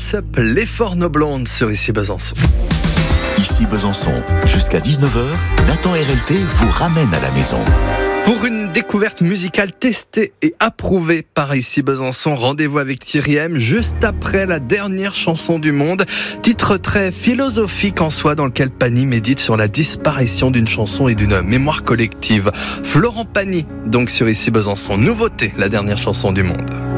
What's Up, les Forno Blondes sur Ici Besançon. Ici Besançon, jusqu'à 19h, Nathan RLT vous ramène à la maison. Pour une découverte musicale testée et approuvée par Ici Besançon, rendez-vous avec Thierry M juste après la dernière chanson du monde. Titre très philosophique en soi dans lequel Pagny médite sur la disparition d'une chanson et d'une mémoire collective. Florent Pagny, donc sur Ici Besançon. Nouveauté, la dernière chanson du monde.